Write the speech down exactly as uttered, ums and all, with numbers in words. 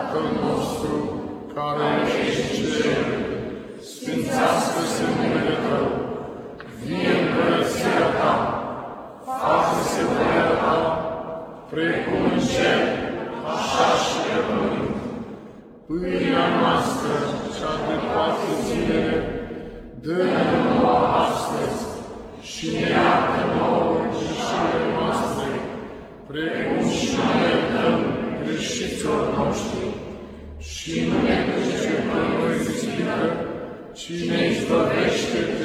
Tatăl nostru, care ești în cer, sfințească-se numele Tău, vie împărăția Ta, facă-se voia Ta, precum în cer, așa și pe pământ. Pâinea noastră, cea de toate zilele, dă-ne nouă astăzi și ne iartă nouă greșelile noastre, precum și noi iertăm greșiților noștri. Și nu ne duce pe noi în ispită, ci ne izbăvește